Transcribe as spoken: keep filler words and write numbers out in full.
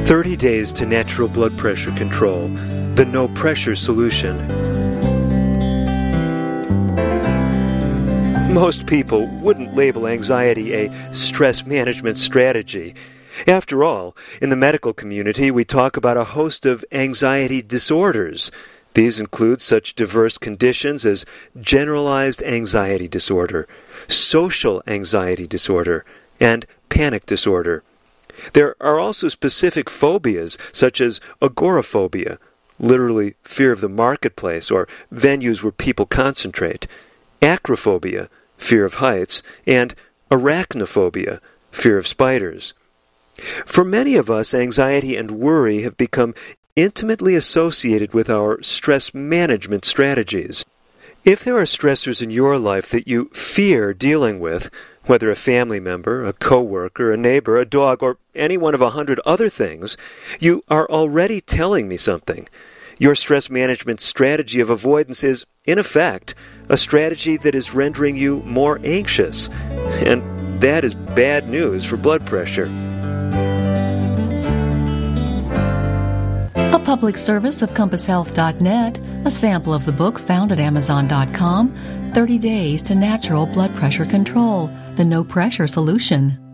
thirty days to Natural Blood Pressure Control, the No Pressure Solution. Most people wouldn't label anxiety a stress management strategy. After all, in the medical community, we talk about a host of anxiety disorders. These include such diverse conditions as generalized anxiety disorder, social anxiety disorder, and panic disorder. There are also specific phobias such as agoraphobia, literally fear of the marketplace or venues where people concentrate, acrophobia, fear of heights, and arachnophobia, fear of spiders. For many of us, anxiety and worry have become intimately associated with our stress management strategies. If there are stressors in your life that you fear dealing with, whether a family member, a coworker, a neighbor, a dog, or any one of a hundred other things, you are already telling me something. Your stress management strategy of avoidance is, in effect, a strategy that is rendering you more anxious. And that is bad news for blood pressure. A public service of compass health dot net, a sample of the book found at amazon dot com, thirty days to Natural Blood Pressure Control, the No Pressure Solution.